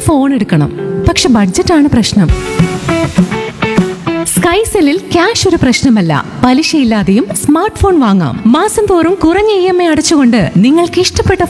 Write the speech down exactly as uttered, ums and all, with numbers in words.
Phone എടുക്കണം, പക്ഷെ ബഡ്ജറ്റാണ് പ്രശ്നം. സ്കൈസെല്ലിൽ ക്യാഷ് ഒരു പ്രശ്നമല്ല. പലിശയില്ലാതെയും സ്മാർട്ട് ഫോൺ വാങ്ങാം. മാസം തോറും കുറഞ്ഞ ഇ എം ഐ അടച്ചുകൊണ്ട് നിങ്ങൾക്ക് ഇഷ്ടപ്പെട്ട